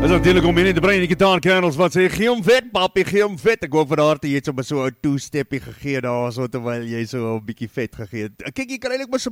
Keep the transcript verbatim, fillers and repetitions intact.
Dis natuurlijk om in te brengen, die gitaarkernels wat sê, gee hom vet, papi, gee hom vet. Ek hoop van harte, jy het so maar so 'n two-steppie gegee daar, so terwyl jy so 'n bietjie vet gegee het. Kyk, jy kan eintlik maar so